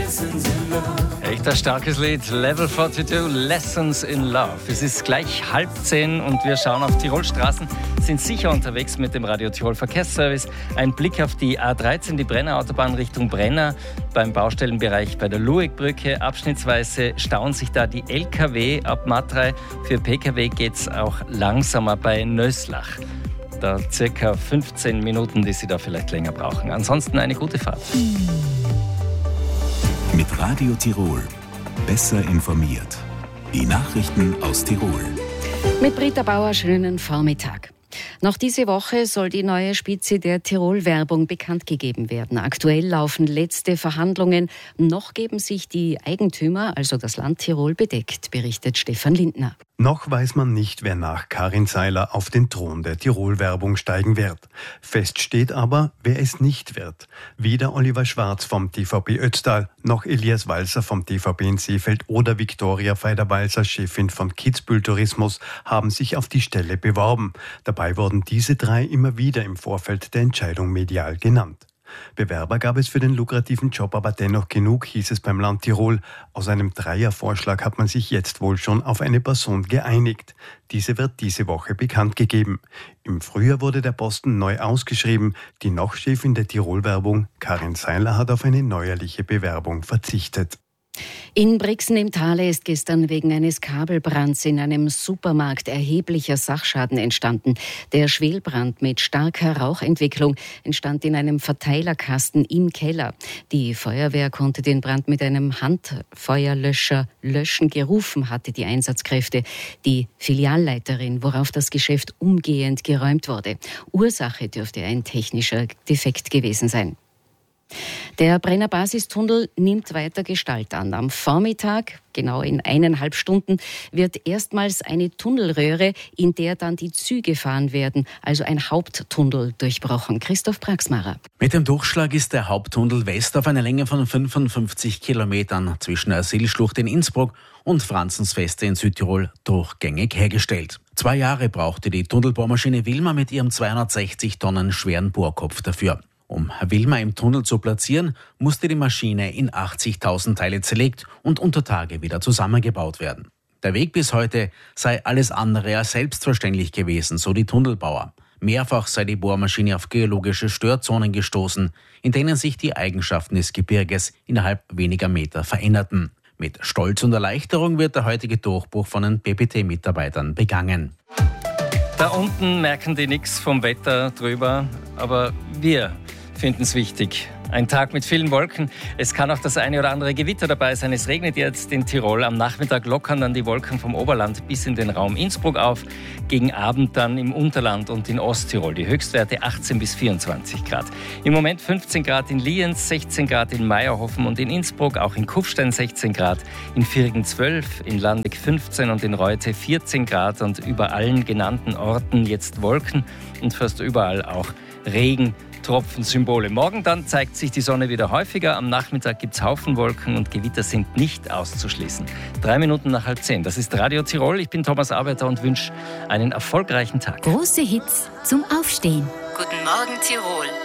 Echt ein starkes Lied. Level 42, Lessons in Love. Es ist gleich 9:30 und wir schauen auf Tirolstraßen, sind sicher unterwegs mit dem Radio Tirol Verkehrsservice. Ein Blick auf die A13, die Brenner Autobahn Richtung Brenner. Beim Baustellenbereich bei der Luegbrücke. Abschnittsweise stauen sich da die LKW ab Matrei. Für Pkw geht es auch langsamer bei Nöslach. Da circa 15 Minuten, die Sie da vielleicht länger brauchen. Ansonsten eine gute Fahrt. Mit Radio Tirol. Besser informiert. Die Nachrichten aus Tirol. Mit Britta Bauer, schönen Vormittag. Noch diese Woche soll die neue Spitze der Tirol-Werbung bekannt gegeben werden. Aktuell laufen letzte Verhandlungen. Noch geben sich die Eigentümer, also das Land Tirol, bedeckt, berichtet Stefan Lindner. Noch weiß man nicht, wer nach Karin Seiler auf den Thron der Tirol-Werbung steigen wird. Fest steht aber, wer es nicht wird. Weder Oliver Schwarz vom TVP Ötztal, noch Elias Walser vom TVP in Seefeld oder Viktoria Feider-Walser, Chefin von Kitzbühel Tourismus, haben sich auf die Stelle beworben. Dabei wurden diese drei immer wieder im Vorfeld der Entscheidung medial genannt. Bewerber gab es für den lukrativen Job aber dennoch genug, hieß es beim Land Tirol. Aus einem Dreiervorschlag hat man sich jetzt wohl schon auf eine Person geeinigt. Diese wird diese Woche bekannt gegeben. Im Frühjahr wurde der Posten neu ausgeschrieben. Die noch Chefin der Tirol-Werbung, Karin Seiler, hat auf eine neuerliche Bewerbung verzichtet. In Brixen im Thale ist gestern wegen eines Kabelbrands in einem Supermarkt erheblicher Sachschaden entstanden. Der Schwelbrand mit starker Rauchentwicklung entstand in einem Verteilerkasten im Keller. Die Feuerwehr konnte den Brand mit einem Handfeuerlöscher löschen. Gerufen hatte die Einsatzkräfte die Filialleiterin, worauf das Geschäft umgehend geräumt wurde. Ursache dürfte ein technischer Defekt gewesen sein. Der Brenner Basistunnel nimmt weiter Gestalt an. Am Vormittag, genau in 1,5 Stunden, wird erstmals eine Tunnelröhre, in der dann die Züge fahren werden, also ein Haupttunnel, durchbrochen. Christoph Praxmacher. Mit dem Durchschlag ist der Haupttunnel West auf einer Länge von 55 Kilometern zwischen der Silschlucht in Innsbruck und Franzensfeste in Südtirol durchgängig hergestellt. 2 Jahre brauchte die Tunnelbohrmaschine Wilma mit ihrem 260 Tonnen schweren Bohrkopf dafür. Um Wilma im Tunnel zu platzieren, musste die Maschine in 80.000 Teile zerlegt und unter Tage wieder zusammengebaut werden. Der Weg bis heute sei alles andere als selbstverständlich gewesen, so die Tunnelbauer. Mehrfach sei die Bohrmaschine auf geologische Störzonen gestoßen, in denen sich die Eigenschaften des Gebirges innerhalb weniger Meter veränderten. Mit Stolz und Erleichterung wird der heutige Durchbruch von den BPT-Mitarbeitern begangen. Da unten merken die nichts vom Wetter drüber, aber wir finden es wichtig. Ein Tag mit vielen Wolken. Es kann auch das eine oder andere Gewitter dabei sein. Es regnet jetzt in Tirol. Am Nachmittag lockern dann die Wolken vom Oberland bis in den Raum Innsbruck auf. Gegen Abend dann im Unterland und in Osttirol. Die Höchstwerte 18 bis 24 Grad. Im Moment 15 Grad in Lienz, 16 Grad in Meierhofen und in Innsbruck. Auch in Kufstein 16 Grad. In Virgen 12, in Landeck 15 und in Reute 14 Grad. Und über allen genannten Orten jetzt Wolken und fast überall auch Regen. Tropfensymbole. Morgen dann zeigt sich die Sonne wieder häufiger. Am Nachmittag gibt es Haufenwolken und Gewitter sind nicht auszuschließen. 3 Minuten nach 9:30. Das ist Radio Tirol. Ich bin Thomas Arbeiter und wünsche einen erfolgreichen Tag. Große Hits zum Aufstehen. Guten Morgen Tirol.